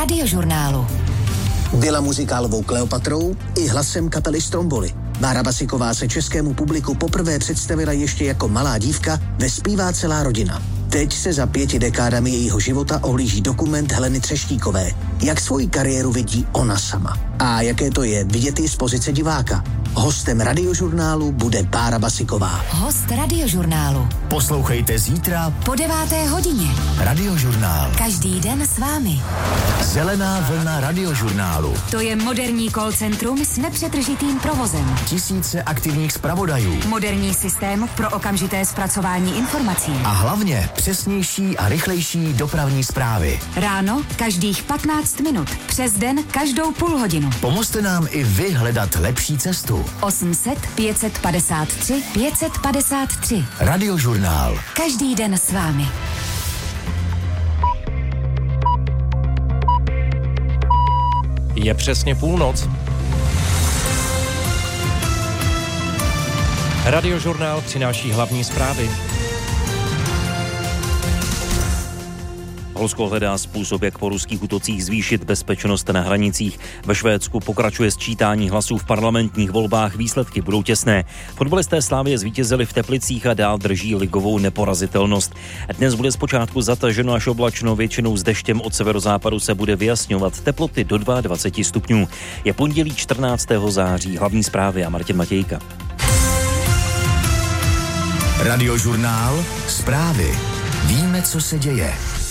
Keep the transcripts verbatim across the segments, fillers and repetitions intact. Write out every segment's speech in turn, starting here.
Radiožurnálu. Byla muzikálovou Kleopatrou i hlasem kapely Stromboli. Bára Basiková se českému publiku poprvé představila ještě jako malá dívka ve Zpívá celá rodina. Teď se za pěti dekádami jejího života ohlíží dokument Heleny Třeštíkové, jak svoji kariéru vidí ona sama. A jaké to je vidět i z pozice diváka. Hostem Radiožurnálu bude Bára Basiková. Host Radiožurnálu. Poslouchejte zítra Po deváté hodině. Radiožurnál. Každý den s vámi. Zelená vlna Radiožurnálu. To je moderní call centrum s nepřetržitým provozem. Tisíce aktivních zpravodajů. Moderní systém pro okamžité zpracování informací. A hlavně přesnější a rychlejší dopravní zprávy. Ráno každých patnáct minut. Přes den každou půl hodinu. Pomozte nám i vy hledat lepší cestu. osm set pět set padesát tři pět set padesát tři. Radiožurnál. Každý den s vámi. Je přesně půlnoc. Radiožurnál přináší hlavní zprávy. Polsko hledá způsob, jak po ruských útocích zvýšit bezpečnost na hranicích. Ve Švédsku pokračuje sčítání hlasů v parlamentních volbách, výsledky budou těsné. Fotbalisté Slavie zvítězili v Teplicích a dál drží ligovou neporazitelnost. Dnes bude zpočátku zataženo až oblačno, většinou s deštěm, od severozápadu se bude vyjasňovat, teploty do dvacet dva stupňů. Je pondělí čtrnáctého září, hlavní zprávy a Martin Matějka. Radiožurnál, zprávy. Víme, co se děje.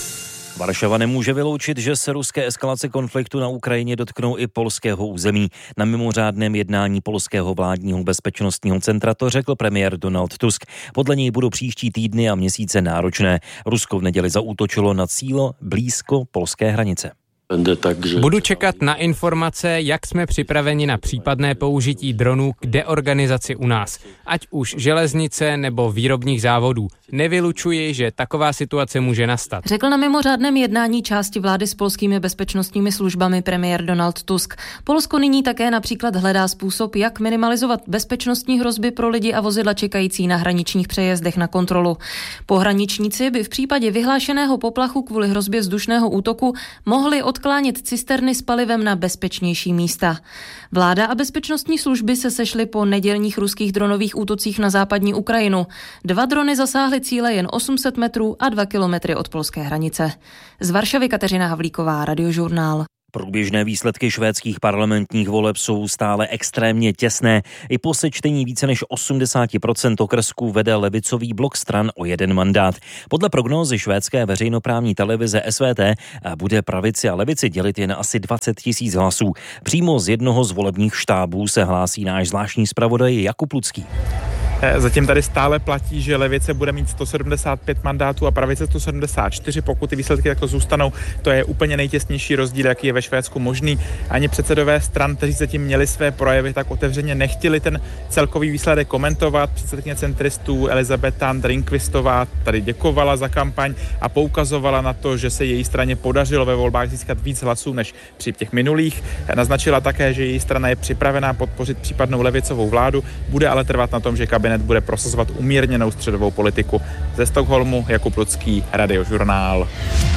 Varšava nemůže vyloučit, že se ruské eskalace konfliktu na Ukrajině dotknou i polského území. Na mimořádném jednání polského vládního bezpečnostního centra to řekl premiér Donald Tusk. Podle něj budou příští týdny a měsíce náročné. Rusko v neděli zaútočilo na cíl blízko polské hranice. Budu čekat na informace, jak jsme připraveni na případné použití dronů k deorganizaci u nás, ať už železnice nebo výrobních závodů. Nevylučuji, že taková situace může nastat. Řekl na mimořádném jednání části vlády s polskými bezpečnostními službami premiér Donald Tusk. Polsko nyní také například hledá způsob, jak minimalizovat bezpečnostní hrozby pro lidi a vozidla čekající na hraničních přejezdech na kontrolu. Pohraničníci by v případě vyhlášeného poplachu kvůli hrozbě vzdušného útoku mohli odklánět cisterny s palivem na bezpečnější místa. Vláda a bezpečnostní služby se sešly po nedělních ruských dronových útocích na západní Ukrajinu. Dva drony zasáhly cíle jen osm set metrů a dva kilometry od polské hranice. Z Varšavy Kateřina Havlíková, Radiožurnál. Průběžné výsledky švédských parlamentních voleb jsou stále extrémně těsné. I po sečtení více než osmdesát procent okrsků vede levicový blok stran o jeden mandát. Podle prognózy švédské veřejnoprávní televize S V T bude pravici a levici dělit jen asi dvacet tisíc hlasů. Přímo z jednoho z volebních štábů se hlásí náš zvláštní zpravodaj Jakub Lucký. Zatím tady stále platí, že levice bude mít sto sedmdesát pět mandátů a pravice sto sedmdesát čtyři, pokud ty výsledky takto zůstanou. To je úplně nejtěsnější rozdíl, jaký je ve Švédsku možný. Ani předsedové stran, kteří zatím měli své projevy, tak otevřeně nechtěli ten celkový výsledek komentovat. Předsedkyně centristů Elizabeta Drinkvistová tady děkovala za kampaň a poukazovala na to, že se její straně podařilo ve volbách získat víc hlasů než při těch minulých. Naznačila také, že její strana je připravená podpořit případnou levicovou vládu, bude ale trvat na tom, že kabinet bude prosazovat umírněnou středovou politiku. Ze Stockholmu Jakub Lucký, Radiožurnál.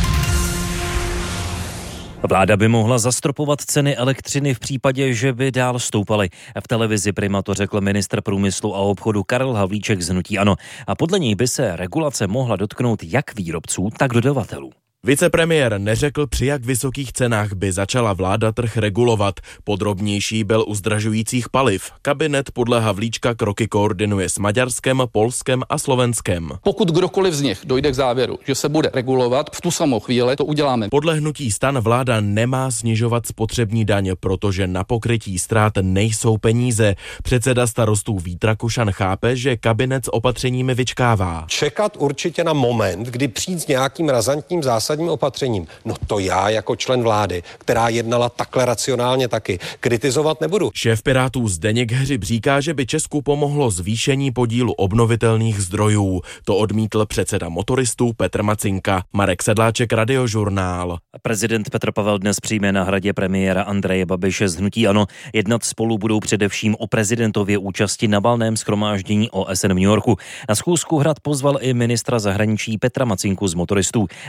Vláda by mohla zastropovat ceny elektřiny v případě, že by dál stoupaly. V televizi Prima to řekl ministr průmyslu a obchodu Karel Havlíček z hnutí ANO. A podle něj by se regulace mohla dotknout jak výrobců, tak dodavatelů. Vicepremiér neřekl, při jak vysokých cenách by začala vláda trh regulovat. Podrobnější byl u zdražujících paliv. Kabinet podle Havlíčka kroky koordinuje s Maďarskem, Polskem a Slovenskem. Pokud kdokoliv z nich dojde k závěru, že se bude regulovat, v tu samou chvíli to uděláme. Podle hnutí STAN vláda nemá snižovat spotřební daň, protože na pokrytí ztrát nejsou peníze. Předseda starostů Vít Rakušan chápe, že kabinet s opatřeními vyčkává. Čekat určitě na moment, kdy přijít s nějakým razantním zásadním opatřením. No to já jako člen vlády, která jednala takhle racionálně taky, kritizovat nebudu. Šéf Pirátů Zdeněk Hřib říká, že by Česku pomohlo zvýšení podílu obnovitelných zdrojů. To odmítl předseda motoristů Petr Macinka. Marek Sedláček, Radiožurnál. Prezident Petr Pavel dnes přijme na hradě premiéra Andreje Babiše z hnutí ANO. Jednat spolu budou především o prezidentově účasti na valném shromáždění O S N v New Yorku. Na schůzku hrad pozval i ministra zahraničí Petra Macinku z motoristů. Ten ale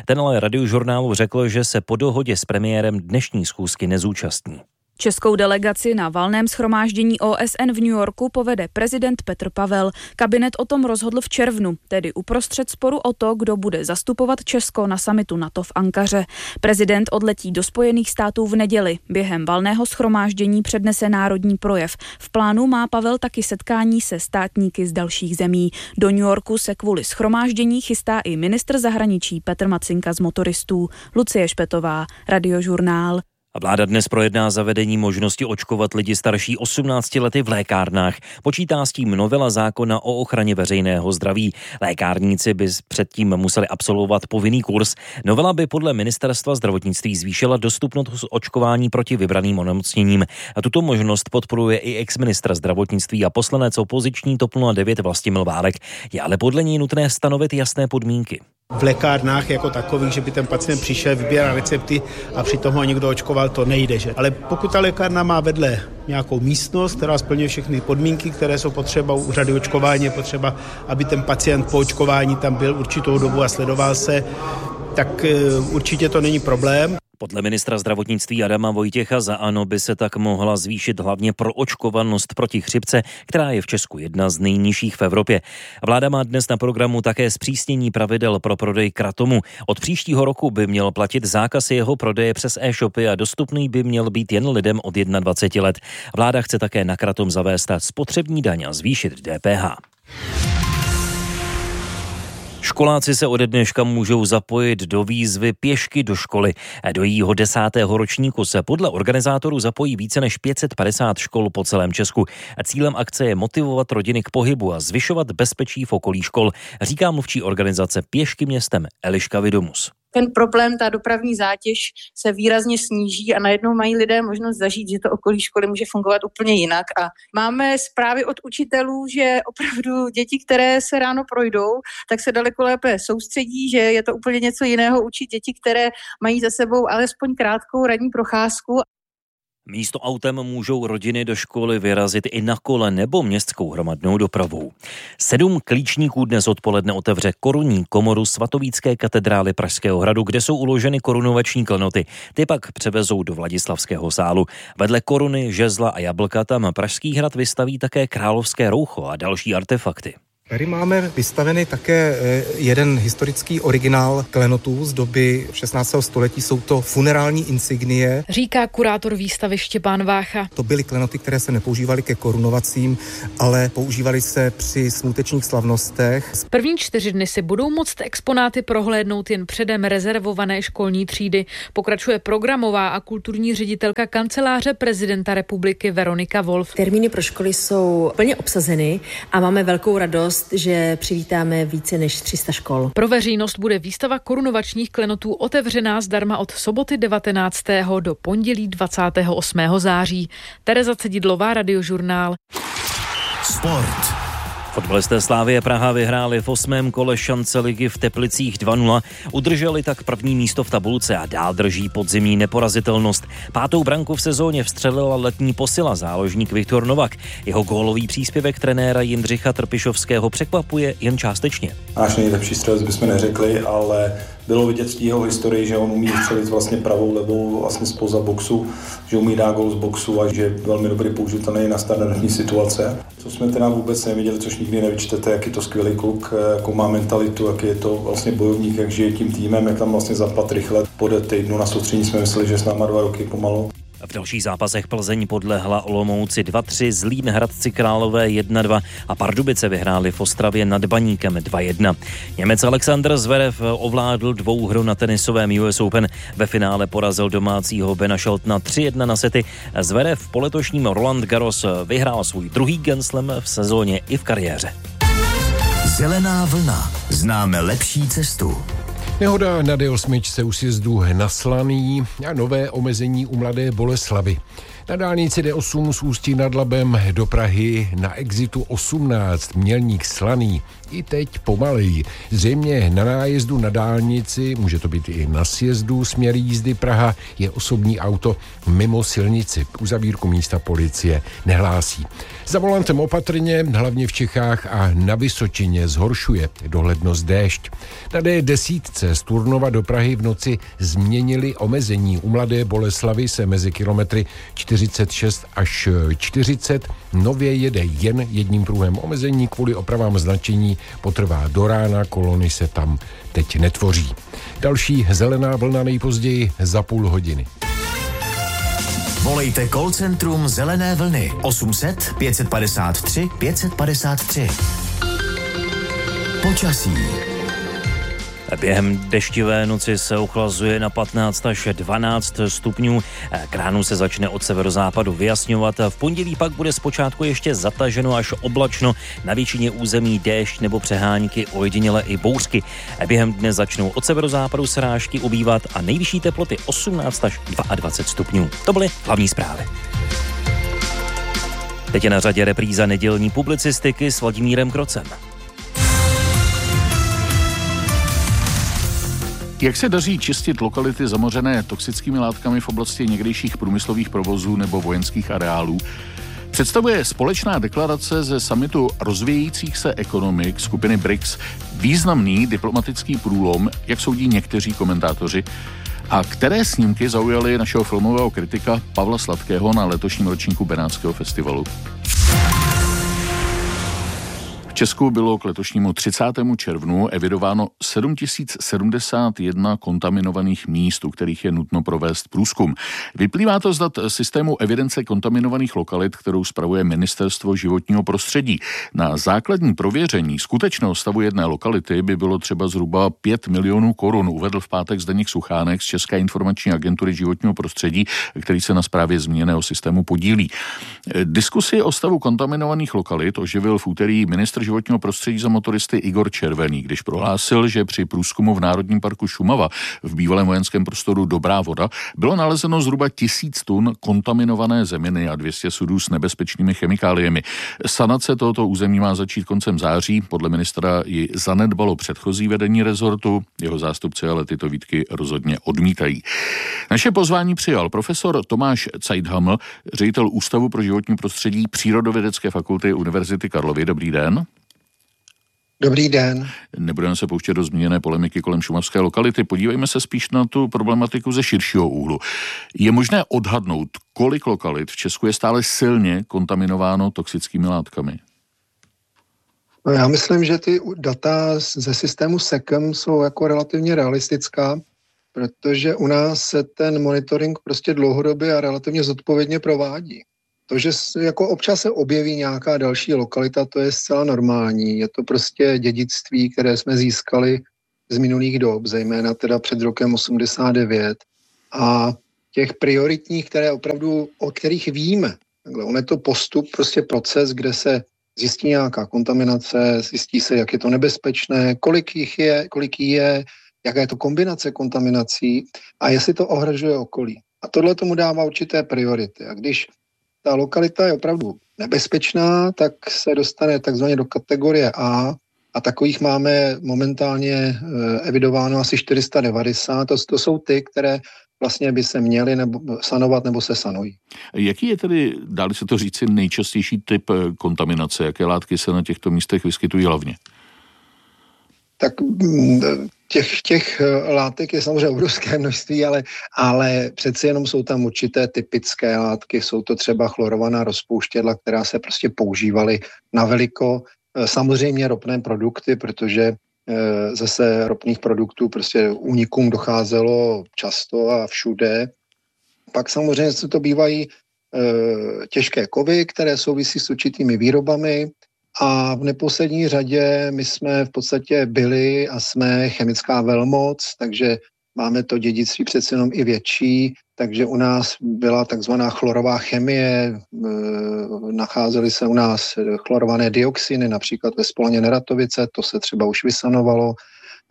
Radiožurnálu řekl, že se po dohodě s premiérem dnešní schůzky nezúčastní. Českou delegaci na valném shromáždění O S N v New Yorku povede prezident Petr Pavel. Kabinet o tom rozhodl v červnu, tedy uprostřed sporu o to, kdo bude zastupovat Česko na summitu NATO v Ankaře. Prezident odletí do Spojených států v neděli. Během valného shromáždění přednese národní projev. V plánu má Pavel taky setkání se státníky z dalších zemí. Do New Yorku se kvůli shromáždění chystá i ministr zahraničí Petr Macinka z Motoristů. Lucie Špetová, Radiožurnál. A vláda dnes projedná zavedení možnosti očkovat lidi starší osmnácti lety v lékárnách. Počítá s tím novela zákona o ochraně veřejného zdraví. Lékárníci by předtím museli absolvovat povinný kurz. Novela by podle ministerstva zdravotnictví zvýšila dostupnost očkování proti vybraným onemocněním. A tuto možnost podporuje i exministr zdravotnictví a poslanec opoziční TOP nula devět Vlastimil Válek. Je ale podle něj nutné stanovit jasné podmínky. V lékárnách jako takových, že by ten pacient přišel, vybíral recepty a přitom ho někdo očkoval, to nejde. Že? Ale pokud ta lékárna má vedle nějakou místnost, která splňuje všechny podmínky, které jsou potřeba u řady očkování, je potřeba, aby ten pacient po očkování tam byl určitou dobu a sledoval se, tak určitě to není problém. Podle ministra zdravotnictví Adama Vojtěcha za ANO by se tak mohla zvýšit hlavně proočkovanost proti chřipce, která je v Česku jedna z nejnižších v Evropě. Vláda má dnes na programu také zpřísnění pravidel pro prodej kratomu. Od příštího roku by měl platit zákaz jeho prodeje přes e-shopy a dostupný by měl být jen lidem od dvaceti jedna let. Vláda chce také na kratom zavést spotřební daň a zvýšit D P H. Školáci se ode dneška můžou zapojit do výzvy Pěšky do školy. Do jejího desátého ročníku se podle organizátorů zapojí více než pět set padesát škol po celém Česku. Cílem akce je motivovat rodiny k pohybu a zvyšovat bezpečí v okolí škol, říká mluvčí organizace Pěšky městem Eliška Vidomus. Ten problém, ta dopravní zátěž se výrazně sníží a najednou mají lidé možnost zažít, že to okolí školy může fungovat úplně jinak. A máme zprávy od učitelů, že opravdu děti, které se ráno projdou, tak se daleko lépe soustředí, že je to úplně něco jiného učit děti, které mají za sebou alespoň krátkou ranní procházku. Místo autem můžou rodiny do školy vyrazit i na kole nebo městskou hromadnou dopravou. Sedm klíčníků dnes odpoledne otevře korunní komoru Svatovícké katedrály Pražského hradu, kde jsou uloženy korunovační klenoty. Ty pak převezou do Vladislavského sálu. Vedle koruny, žezla a jablka tam Pražský hrad vystaví také královské roucho a další artefakty. Tady máme vystavený také jeden historický originál klenotů z doby šestnáctého století. Jsou to funerální insignie. Říká kurátor výstavy Štěpán Vácha. To byly klenoty, které se nepoužívaly ke korunovacím, ale používaly se při smutečních slavnostech. První čtyři dny si budou moct exponáty prohlédnout jen předem rezervované školní třídy. Pokračuje programová a kulturní ředitelka kanceláře prezidenta republiky Veronika Wolf. Termíny pro školy jsou plně obsazeny a máme velkou radost, že přivítáme více než tři sta škol. Pro veřejnost bude výstava korunovačních klenotů otevřená zdarma od soboty devatenáctého do pondělí dvacátého osmého září. Tereza Cedidlová, Radiožurnál. Sport. Fotbalisté Slavie Praha vyhráli v osmém kole šance ligy v Teplicích dva nula, udrželi tak první místo v tabulce a dál drží podzimní neporazitelnost. Pátou branku v sezóně vstřelila letní posila záložník Viktor Novak. Jeho gólový příspěvek trenéra Jindřicha Trpišovského překvapuje jen částečně. Náš nejlepší střelec bychom neřekli, ale bylo vidět v jeho historii, že on umí střelit vlastně pravou, levou, vlastně spoza boxu, že umí dát gól z boxu a že je velmi dobrý použitelný na standardní situace. Co jsme teda vůbec neviděli, což nikdy nevyčtete, jak je to skvělý kluk, jakou má mentalitu, jak je to vlastně bojovník, jak žije tím týmem, jak tam vlastně zapad rychle. Po týdnu na soustředění jsme mysleli, že s náma dva roky pomalu. V dalších zápasech Plzeň podlehla Olomouci dva tři, Zlín Hradci Králové jedna dva a Pardubice vyhráli v Ostravě nad Baníkem dva jedna. Němec Alexander Zverev ovládl dvouhru na tenisovém U S Open. Ve finále porazil domácího Bena Sheltona tři jedna na sety. Zverev po letošním Roland Garros vyhrál svůj druhý Grand Slam v sezóně i v kariéře. Zelená vlna. Známe lepší cestu. Nehoda na D osm u sjezdu na Slaný a nové omezení u Mladé Boleslavi. Na dálnici D osm z Ústí nad Labem do Prahy na exitu osmnáct Mělník Slaný i teď pomaleji. Zřejmě na nájezdu na dálnici, může to být i na sjezdu směr jízdy Praha, je osobní auto mimo silnici. Uzavírku místa policie nehlásí. Za volantem opatrně, hlavně v Čechách a na Vysočině zhoršuje dohlednost déšť. Na D desítce z Turnova do Prahy v noci změnili omezení. U Mladé Boleslavi se mezi kilometry čtyřicet šest až čtyřicet nově jede jen jedním pruhem. Omezení kvůli opravám značení potrvá do rána, kolony se tam teď netvoří. Další zelená vlna nejpozději za půl hodiny. Volejte call centrum Zelené vlny osm set pět padesát tři pět padesát tři. Počasí. Během deštivé noci se ochlazuje na patnáct až dvanáct stupňů. K ránu se začne od severozápadu vyjasňovat. V pondělí pak bude zpočátku ještě zataženo až oblačno. Na většině území déšť nebo přehánky, ojediněle i bouřky. Během dne začnou od severozápadu srážky ubývat a nejvyšší teploty osmnáct až dvacet dva stupňů. To byly hlavní zprávy. Teď je na řadě repríza nedělní publicistiky s Vladimírem Krocem. Jak se daří čistit lokality zamořené toxickými látkami v oblasti někdejších průmyslových provozů nebo vojenských areálů? Představuje společná deklarace ze summitu rozvíjejících se ekonomik skupiny B R I C S významný diplomatický průlom, jak soudí někteří komentátoři? A které snímky zaujaly našeho filmového kritika Pavla Sladkého na letošním ročníku Benátského festivalu? V Česku bylo k letošnímu třicátému červnu evidováno sedm tisíc sedmdesát jedna kontaminovaných míst, u kterých je nutno provést průzkum. Vyplývá to z dat systému evidence kontaminovaných lokalit, kterou spravuje Ministerstvo životního prostředí. Na základní prověření skutečného stavu jedné lokality by bylo třeba zhruba pět milionů korun, uvedl v pátek Zdeněk Suchánek z České informační agentury životního prostředí, který se na správě zmíněného systému podílí. Diskusi o stavu kontaminovaných lokalit oživil v úterý ministr životního prostředí za motoristy Igor Červený, když prohlásil, že při průzkumu v Národním parku Šumava v bývalém vojenském prostoru Dobrá Voda bylo nalezeno zhruba tisíc tun kontaminované zeminy a dvě stě sudů s nebezpečnými chemikáliemi. Sanace tohoto území má začít koncem září, podle ministra ji zanedbalo předchozí vedení rezortu, jeho zástupci ale tyto výtky rozhodně odmítají. Naše pozvání přijal profesor Tomáš Caidhaml, ředitel Ústavu pro životní prostředí Přírodovědecké fakulty Univerzity Karlovy. Dobrý den. Dobrý den. Nebudeme se pouštět do zmíněné polemiky kolem šumavské lokality. Podívejme se spíš na tu problematiku ze širšího úhlu. Je možné odhadnout, kolik lokalit v Česku je stále silně kontaminováno toxickými látkami? No, já myslím, že ty data ze systému S E C M jsou jako relativně realistická, protože u nás se ten monitoring prostě dlouhodobě a relativně zodpovědně provádí. To, že jako občas se objeví nějaká další lokalita, to je zcela normální. Je to prostě dědictví, které jsme získali z minulých dob, zejména teda před rokem osmdesát devět. A těch prioritních, které opravdu, o kterých víme, takhle, on je to postup, prostě proces, kde se zjistí nějaká kontaminace, zjistí se, jak je to nebezpečné, kolik jich je, kolik jí je, jaká je to kombinace kontaminací a jestli to ohrožuje okolí. A tohle tomu dává určité priority. A když ta lokalita je opravdu nebezpečná, tak se dostane takzvaně do kategorie A a takových máme momentálně evidováno asi čtyři sta devadesát. To, to jsou ty, které vlastně by se měly nebo sanovat nebo se sanují. Jaký je tedy, dá se to říci, nejčastější typ kontaminace? Jaké látky se na těchto místech vyskytují hlavně? Tak těch, těch látek je samozřejmě obrovské množství, ale, ale přeci jenom jsou tam určité typické látky. Jsou to třeba chlorovaná rozpouštědla, která se prostě používaly na veliko. Samozřejmě ropné produkty, protože zase ropných produktů prostě únikům docházelo často a všude. Pak samozřejmě se to bývají těžké kovy, které souvisí s určitými výrobami. A v neposlední řadě my jsme v podstatě byli a jsme chemická velmoc, takže máme to dědictví přece jenom i větší, takže u nás byla takzvaná chlorová chemie, nacházely se u nás chlorované dioxiny, například ve Spolaně Neratovice, to se třeba už vysanovalo,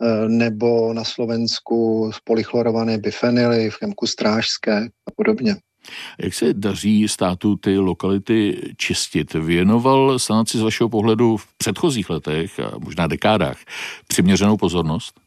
nebo na Slovensku polychlorované bifenyly v Chemku Strážské a podobně. Jak se daří státu ty lokality čistit? Věnoval sanaci z vašeho pohledu v předchozích letech a možná dekádách přiměřenou pozornost?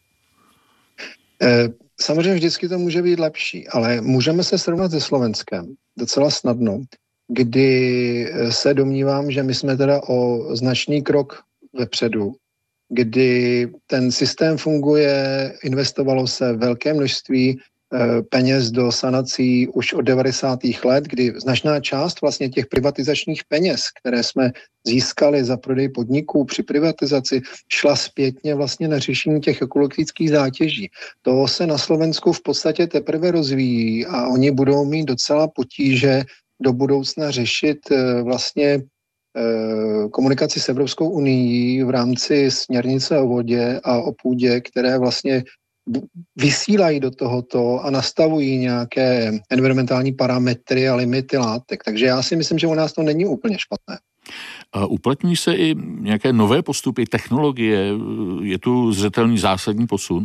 Samozřejmě vždycky to může být lepší, ale můžeme se srovnat se Slovenskem docela snadno, kdy se domnívám, že my jsme teda o značný krok vepředu, kdy ten systém funguje, investovalo se velké množství peněz do sanací už od devadesátých let, kdy značná část vlastně těch privatizačních peněz, které jsme získali za prodej podniků při privatizaci, šla zpětně vlastně na řešení těch ekologických zátěží. To se na Slovensku v podstatě teprve rozvíjí a oni budou mít docela potíže do budoucna řešit vlastně komunikaci s Evropskou unií v rámci směrnice o vodě a o půdě, které vlastně vysílají do tohoto a nastavují nějaké environmentální parametry a limity látek. Takže já si myslím, že u nás to není úplně špatné. A uplatňují se i nějaké nové postupy, technologie? Je tu zřetelný zásadní posun?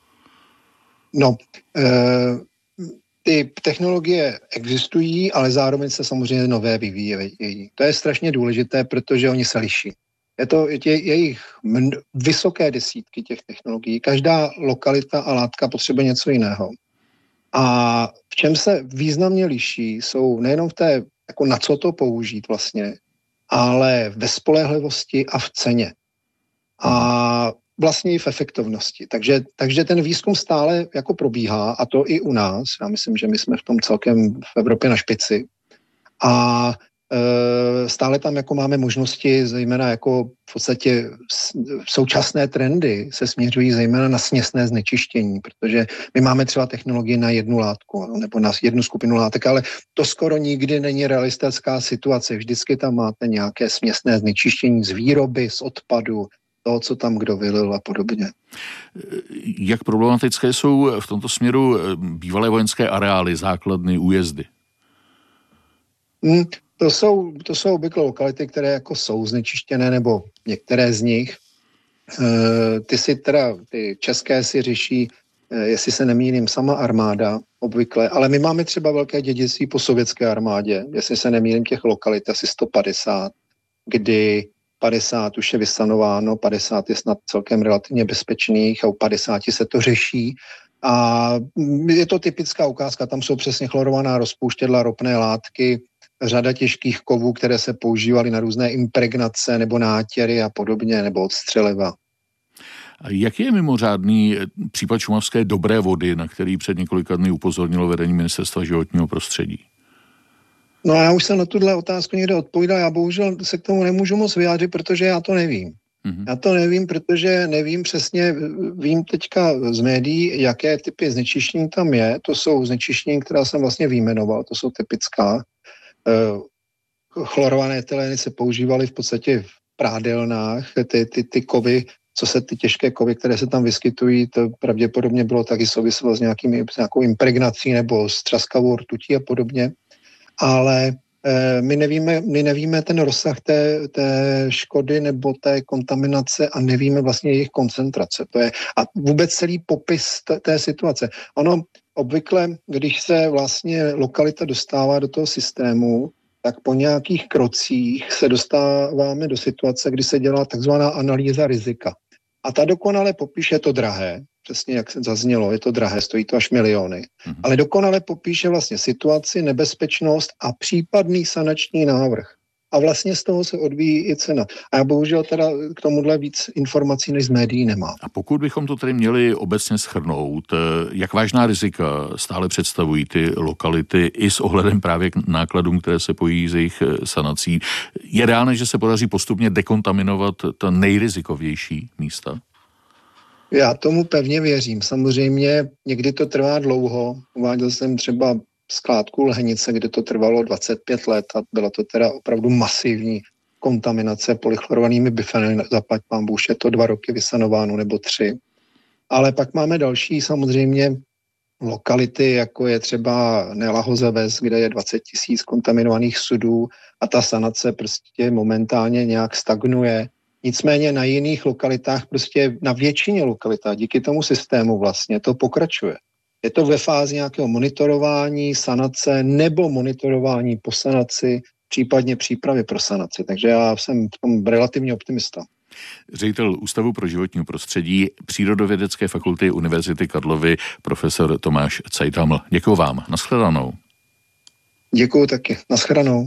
No, e- ty technologie existují, ale zároveň se samozřejmě nové vyvíjejí. To je strašně důležité, protože oni se liší. Je to je, je jich mn- vysoké desítky těch technologií. Každá lokalita a látka potřebuje něco jiného. A v čem se významně liší, jsou nejenom v té, jako na co to použít vlastně, ale ve spolehlivosti a v ceně. A vlastně i v efektivnosti. Takže, takže ten výzkum stále jako probíhá, a to i u nás. Já myslím, že my jsme v tom celkem v Evropě na špici. A e, stále tam jako máme možnosti, zejména jako v podstatě současné trendy se směřují zejména na směsné znečištění, protože my máme třeba technologii na jednu látku nebo na jednu skupinu látek, ale to skoro nikdy není realistická situace. Vždycky tam máte nějaké směsné znečištění z výroby, z odpadu, toho, co tam kdo vylil a podobně. Jak problematické jsou v tomto směru bývalé vojenské areály, základny, újezdy? Hmm, to jsou, to jsou obvykle lokality, které jako jsou znečištěné, nebo některé z nich. E, ty si teda, ty české si řeší, e, jestli se nemýlím, sama armáda obvykle, ale my máme třeba velké dědictví po sovětské armádě, jestli se nemýlím, těch lokalit asi sto padesát, kdy padesát už je vysanováno, padesát je snad celkem relativně bezpečných a u padesáti se to řeší. A je to typická ukázka, tam jsou přesně chlorovaná rozpouštědla, ropné látky, řada těžkých kovů, které se používaly na různé impregnace nebo nátěry a podobně, nebo odstřeliva. Jaký je mimořádný případ šumavské dobré vody, na který před několika dny upozornilo vedení Ministerstva životního prostředí? No já už jsem na tuhle otázku někde odpovídal, já bohužel se k tomu nemůžu moc vyjádřit, protože já to nevím. Mm-hmm. Já to nevím, protože nevím přesně, vím teďka z médií, jaké typy znečištění tam je. To jsou znečištění, která jsem vlastně vyjmenoval, to jsou typická. Chlorované etyleny se používaly v podstatě v prádelnách, ty, ty, ty kovy, co se ty těžké kovy, které se tam vyskytují, to pravděpodobně bylo taky souviselo s, nějakými, s nějakou impregnací nebo s třaskavou rtutí a podobně. Ale e, my, nevíme, my nevíme ten rozsah té, té škody nebo té kontaminace a nevíme vlastně jejich koncentrace. To je, a vůbec celý popis t- té situace. Ono obvykle, když se vlastně lokalita dostává do toho systému, tak po nějakých krocích se dostáváme do situace, kdy se dělá takzvaná analýza rizika. A ta dokonale popíše, je to drahé, přesně jak se zaznělo, je to drahé, stojí to až miliony. Mm-hmm. Ale dokonale popíše vlastně situaci, nebezpečnost a případný sanační návrh. A vlastně z toho se odvíjí i cena. A já bohužel teda k tomuhle víc informací než z médií nemám. A pokud bychom to tedy měli obecně shrnout, jak vážná rizika stále představují ty lokality i s ohledem právě k nákladům, které se pojí z jejich sanací, je reálné, že se podaří postupně dekontaminovat ta nejrizikovější místa? Já tomu pevně věřím. Samozřejmě někdy to trvá dlouho. Uváděl jsem třeba skládku Lhenice, kde to trvalo dvacet pět let a byla to teda opravdu masivní kontaminace polychlorovanými bifenyly. Zaplať pán Bůh, je to dva roky vysanováno nebo tři. Ale pak máme další samozřejmě lokality, jako je třeba Nelahoze Ves, kde je dvacet tisíc kontaminovaných sudů a ta sanace prostě momentálně nějak stagnuje. Nicméně na jiných lokalitách, prostě na většině lokalitách, díky tomu systému vlastně to pokračuje. Je to ve fázi nějakého monitorování, sanace nebo monitorování po sanaci, případně přípravy pro sanaci. Takže já jsem v tom relativně optimista. Ředitel Ústavu pro životní prostředí Přírodovědecké fakulty Univerzity Karlovy profesor Tomáš Cajtaml. Děkuju vám. Naschledanou. Děkuju taky. Naschledanou.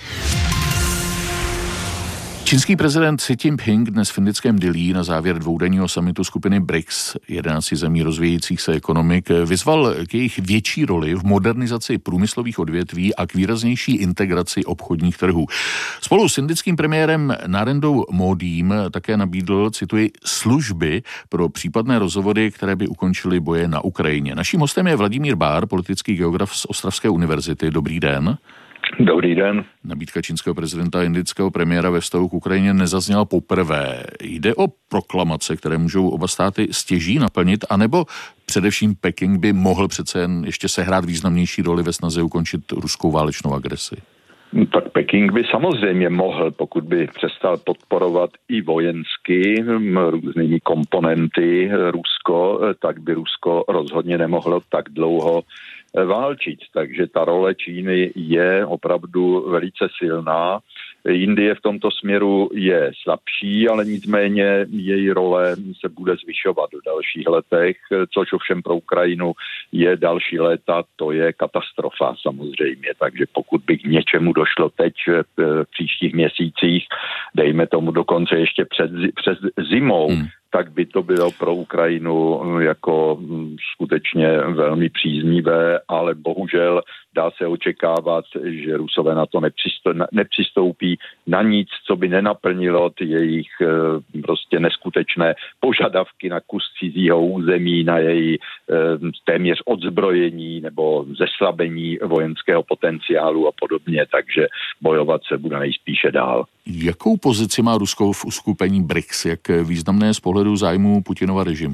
Čínský prezident Xi Jinping dnes v indickém Dillí na závěr dvoudenního summitu skupiny B R I C S, jedenácti zemí rozvíjejících se ekonomik, vyzval k jejich větší roli v modernizaci průmyslových odvětví a k výraznější integraci obchodních trhů. Spolu s indickým premiérem Narendrou Modím také nabídl, cituji, služby pro případné rozhovory, které by ukončily boje na Ukrajině. Naším hostem je Vladimír Bár, politický geograf z Ostravské univerzity. Dobrý den. Dobrý den. Nabídka čínského prezidenta a indického premiéra ve vztahu k Ukrajině nezazněla poprvé. Jde o proklamace, které můžou oba státy stěží naplnit, anebo především Peking by mohl přece jen ještě sehrát významnější roli ve snaze ukončit ruskou válečnou agresi? Tak Peking by samozřejmě mohl, pokud by přestal podporovat i vojensky různými komponenty Rusko, tak by Rusko rozhodně nemohlo tak dlouho válčit. Takže ta role Číny je opravdu velice silná. Indie v tomto směru je slabší, ale nicméně její role se bude zvyšovat v dalších letech, což ovšem pro Ukrajinu je další léta, to je katastrofa samozřejmě. Takže pokud by k něčemu došlo teď v příštích měsících, dejme tomu dokonce ještě před, před zimou, hmm. tak by to bylo pro Ukrajinu jako skutečně velmi příznivé, ale bohužel dá se očekávat, že Rusové na to nepřistoupí na nic, co by nenaplnilo ty jejich prostě neskutečné požadavky na kus cizího území, na její téměř odzbrojení nebo zeslabení vojenského potenciálu a podobně, takže bojovat se bude nejspíše dál. Jakou pozici má Rusko v uskupení B R I C S, jak významné z pohledu zájmu Putinova režimu?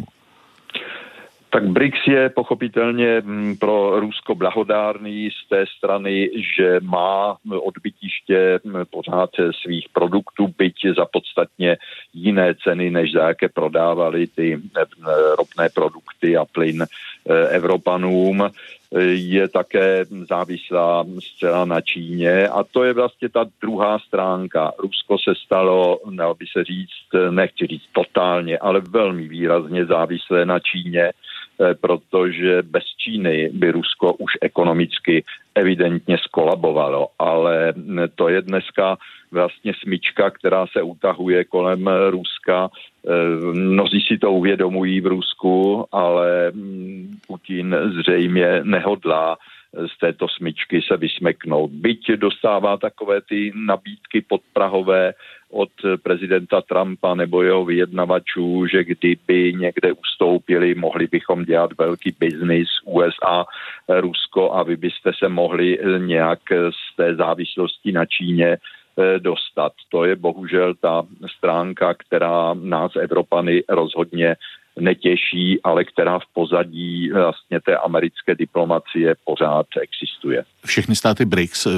Tak B R I C S je pochopitelně pro Rusko blahodárný z té strany, že má odbytiště pořád svých produktů, byť za podstatně jiné ceny, než za jaké prodávali ty ropné produkty a plyn Evropanům. Je také závislá zcela na Číně a to je vlastně ta druhá stránka. Rusko se stalo, dalo by se říct, nechci říct totálně, ale velmi výrazně závislé na Číně, protože bez Číny by Rusko už ekonomicky evidentně skolabovalo, ale to je dneska vlastně smyčka, která se utahuje kolem Ruska. Mnozí si to uvědomují v Rusku, ale Putin zřejmě nehodlá z této smyčky se vysmeknout. Byť dostává takové ty nabídky podprahové od prezidenta Trumpa nebo jeho vyjednavačů, že kdyby někde ustoupili, mohli bychom dělat velký biznis U S A, Rusko a vy byste se mohli nějak z té závislosti na Číně dostat. To je bohužel ta stránka, která nás Evropany rozhodně netěší, ale která v pozadí vlastně té americké diplomacie pořád existuje. Všechny státy B R I C S